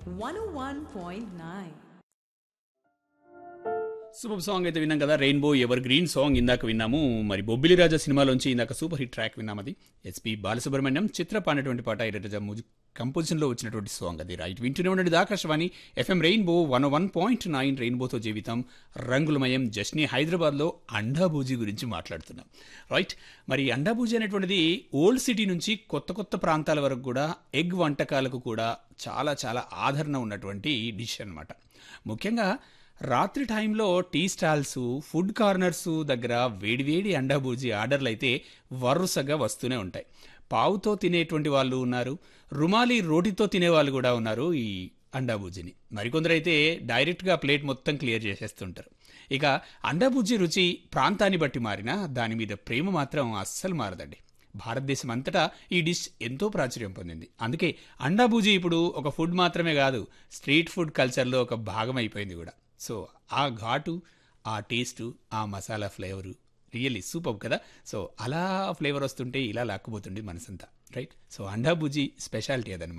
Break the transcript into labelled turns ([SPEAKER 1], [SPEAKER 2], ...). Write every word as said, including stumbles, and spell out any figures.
[SPEAKER 1] One ఓ one point nine.
[SPEAKER 2] Super song అయితే విన్నాం కదా, రెయిన్బో ఎవర్ గ్రీన్ సాంగ్ ఇందాక విన్నాము. మరి బొబ్బిలి రాజా సినిమాలోంచి ఇందాక సూపర్ హిట్ ట్రాక్ విన్నాం. అది ఎస్పి బాలసుబ్రహ్మణ్యం చిత్ర పాడినటువంటి పాట, ఇరటజా మ్యూజిక్ కంపోజిషన్లో వచ్చినటువంటి సాంగ్ అది. రైట్, వింటూనే ఉండండి Akashvani FM rainbow one one point nine. రెయిన్బోతో జీవితం రంగులమయం. జస్ని హైదరాబాద్లో అండాబూజీ గురించి మాట్లాడుతున్నాం. రైట్, మరి అండాబూజీ అనేటువంటిది ఓల్డ్ సిటీ నుంచి కొత్త కొత్త ప్రాంతాల వరకు కూడా ఎగ్ వంటకాలకు కూడా చాలా చాలా ఆదరణ ఉన్నటువంటి డిష్ అన్నమాట. ముఖ్యంగా రాత్రి టైంలో టీ స్టాల్స్, ఫుడ్ కార్నర్స్ దగ్గర వేడివేడి అండాబూజీ ఆర్డర్లు అయితే వరుసగా వస్తూనే ఉంటాయి. పావుతో తినేటువంటి వాళ్ళు ఉన్నారు, రుమాలి రోటితో తినేవాళ్ళు కూడా ఉన్నారు ఈ అండాబూజీని. మరికొందరైతే డైరెక్ట్గా ప్లేట్ మొత్తం క్లియర్ చేసేస్తుంటారు. ఇక అండాబూజీ రుచి ప్రాంతాన్ని బట్టి మారినా దాని మీద ప్రేమ మాత్రం అస్సలు మారదండి. భారతదేశం అంతటా ఈ డిష్ ఎంతో ప్రాచుర్యం పొందింది. అందుకే అండాబూజీ ఇప్పుడు ఒక ఫుడ్ మాత్రమే కాదు, స్ట్రీట్ ఫుడ్ కల్చర్లో ఒక భాగం అయిపోయింది కూడా. సో ఆ ఘాటు, ఆ టేస్టు, ఆ మసాలా ఫ్లేవరు రియల్లీ సూపర్ కదా. సో అలా ఫ్లేవర్ వస్తుంటే ఇలా లాక్కుపోతుంది మనసంతా. రైట్, సో అండాబూజీ స్పెషాలిటీ అదనమాట.